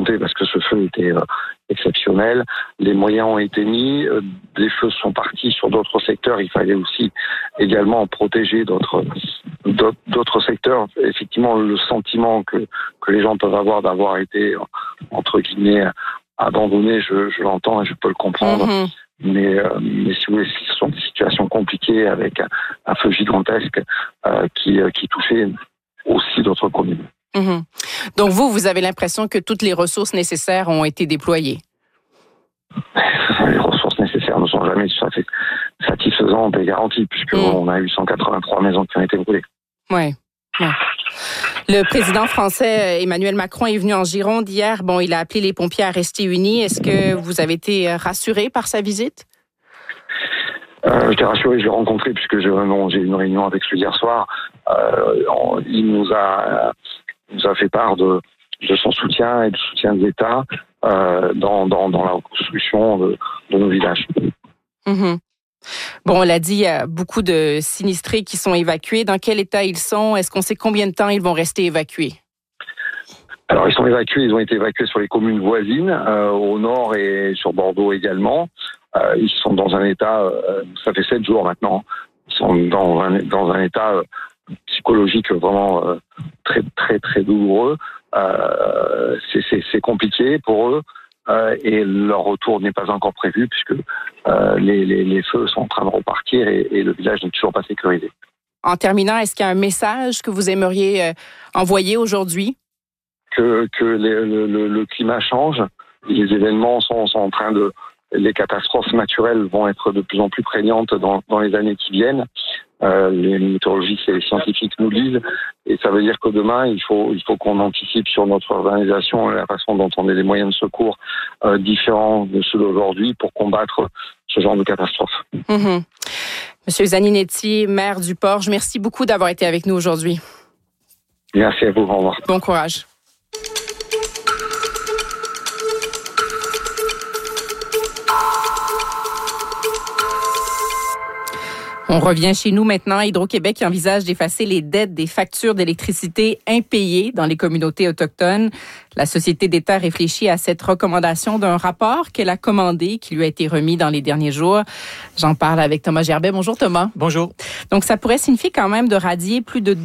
compter parce que ce feu était exceptionnel. Les moyens ont été mis, des feux sont partis sur d'autres secteurs. Il fallait aussi également protéger d'autres secteurs. Effectivement, le sentiment que les gens peuvent avoir d'avoir été, entre guillemets, abandonnés, je l'entends et je peux le comprendre. Mm-hmm. Mais si vous voulez, ce sont des situations compliquées avec un feu gigantesque qui touchait aussi d'autres communes. Mm-hmm. Donc vous avez l'impression que toutes les ressources nécessaires ont été déployées? Les ressources nécessaires ne sont jamais satisfaisantes et garanties, puisqu'on a eu 183 maisons qui ont été brûlées. Oui. Ouais. Le président français Emmanuel Macron est venu en Gironde hier. Il a appelé les pompiers à rester unis. Est-ce que vous avez été rassuré par sa visite? J'étais rassuré, je l'ai rencontré puisque j'ai eu une réunion avec lui hier soir. Il nous a fait part de son soutien et du soutien de l'État dans la reconstruction de nos villages. Mm-hmm. On l'a dit, il y a beaucoup de sinistrés qui sont évacués. Dans quel état ils sont? Est-ce qu'on sait combien de temps ils vont rester évacués? Alors, ils ont été évacués sur les communes voisines, au nord et sur Bordeaux également. Ils sont dans un état, ça fait 7 jours maintenant, ils sont dans un état psychologique vraiment très, très, très douloureux. C'est compliqué pour eux. Et leur retour n'est pas encore prévu puisque les feux sont en train de repartir et le village n'est toujours pas sécurisé. En terminant, est-ce qu'il y a un message que vous aimeriez envoyer aujourd'hui? Que le climat change, les événements sont en train de... Les catastrophes naturelles vont être de plus en plus prégnantes dans les années qui viennent. Les météorologistes et les scientifiques nous le disent. Et ça veut dire que demain, il faut qu'on anticipe sur notre organisation et la façon dont on ait des moyens de secours différents de ceux d'aujourd'hui pour combattre ce genre de catastrophes. Mm-hmm. Monsieur Zanninetti, maire du Porge, merci beaucoup d'avoir été avec nous aujourd'hui. Merci à vous. Au revoir. Bon courage. On revient chez nous maintenant. Hydro-Québec envisage d'effacer les dettes des factures d'électricité impayées dans les communautés autochtones. La Société d'État réfléchit à cette recommandation d'un rapport qu'elle a commandé, qui lui a été remis dans les derniers jours. J'en parle avec Thomas Gerbet. Bonjour Thomas. Bonjour. Donc ça pourrait signifier quand même de radier plus de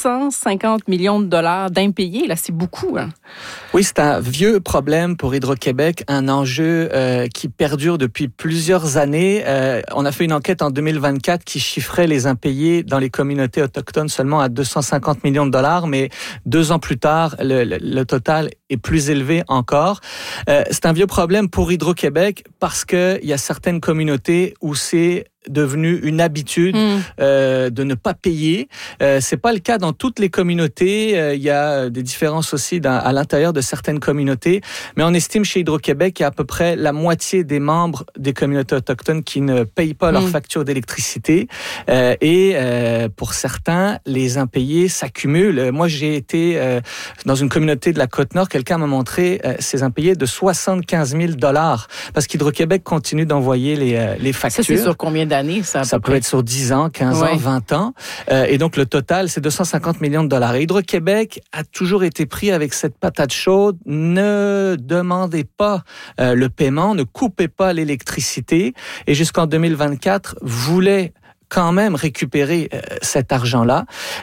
250 millions de dollars d'impayés. Là, c'est beaucoup. Hein? Oui, c'est un vieux problème pour Hydro-Québec, un enjeu qui perdure depuis plusieurs années. On a fait une enquête en 2024 qui chiffrait les impayés dans les communautés autochtones seulement à 250 millions de dollars, mais 2 ans plus tard, le total est plus élevé encore. C'est un vieux problème pour Hydro-Québec parce qu'il y a certaines communautés où c'est devenu une habitude de ne pas payer. C'est pas le cas dans toutes les communautés. Il y a des différences aussi à l'intérieur de certaines communautés. Mais on estime chez Hydro-Québec qu'il y a à peu près la moitié des membres des communautés autochtones qui ne payent pas leur facture d'électricité. Et pour certains, les impayés s'accumulent. Moi, j'ai été dans une communauté de la Côte-Nord. Quelqu'un m'a montré ces impayés de 75 000 $ parce qu'Hydro-Québec continue d'envoyer les factures. Ça, c'est sur combien d'années? Ça peut être sur 10 ans, 15 ans, 20 ans. Et donc, le total, c'est 250 millions de dollars. Et Hydro-Québec a toujours été pris avec cette patate chaude. Ne demandez pas le paiement, ne coupez pas l'électricité. Et jusqu'en 2024, voulait quand même récupérer cet argent-là.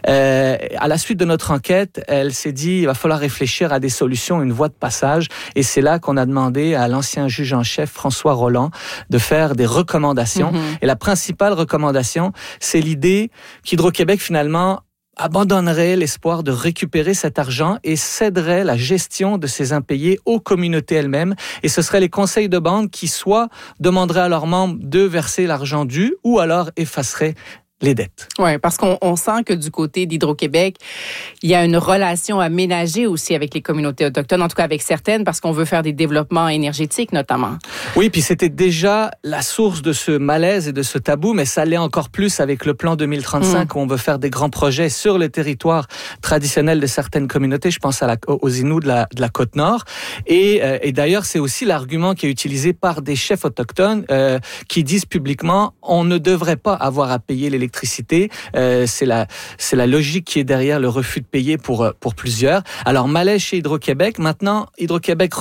À la suite de notre enquête, elle s'est dit il va falloir réfléchir à des solutions, une voie de passage. Et c'est là qu'on a demandé à l'ancien juge en chef, François Rolland, de faire des recommandations. Et la principale recommandation, c'est l'idée qu'Hydro-Québec, finalement, abandonnerait l'espoir de récupérer cet argent et céderait la gestion de ces impayés aux communautés elles-mêmes. Et ce seraient les conseils de bande qui soit demanderaient à leurs membres de verser l'argent dû ou alors effaceraient les dettes. Oui, parce qu'on sent que du côté d'Hydro-Québec, il y a une relation à ménager aussi avec les communautés autochtones, en tout cas avec certaines, parce qu'on veut faire des développements énergétiques notamment. Oui, puis c'était déjà la source de ce malaise et de ce tabou, mais ça l'est encore plus avec le plan 2035 où on veut faire des grands projets sur le territoire traditionnel de certaines communautés. Je pense aux Inuits de la Côte-Nord. Et d'ailleurs, c'est aussi l'argument qui est utilisé par des chefs autochtones qui disent publiquement on ne devrait pas avoir à payer l'électricité. C'est la logique qui est derrière le refus de payer pour plusieurs. Alors, malaise chez Hydro-Québec. Maintenant, Hydro-Québec